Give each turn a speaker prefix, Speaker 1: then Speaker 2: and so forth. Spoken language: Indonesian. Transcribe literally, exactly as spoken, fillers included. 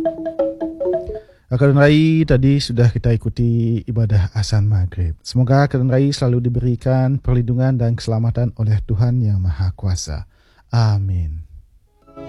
Speaker 1: Akadun Rai, tadi sudah kita ikuti ibadah azan maghrib. Semoga Akadun Rai selalu diberikan perlindungan dan keselamatan oleh Tuhan Yang Maha Kuasa. Amin.